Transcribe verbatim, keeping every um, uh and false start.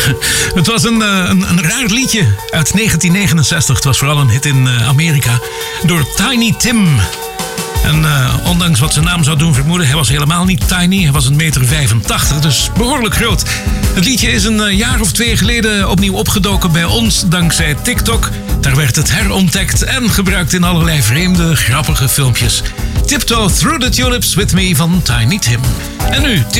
Het was een, een, een raar liedje uit negentien negenenzestig. Het was vooral een hit in Amerika door Tiny Tim. En uh, ondanks wat zijn naam zou doen vermoeden, hij was helemaal niet tiny. Hij was een meter vijfentachtig, dus behoorlijk groot. Het liedje is een uh, jaar of twee geleden opnieuw opgedoken bij ons dankzij TikTok. Daar werd het herontdekt en gebruikt in allerlei vreemde, grappige filmpjes. Tiptoe Through the Tulips with Me van Tiny Tim. En nu...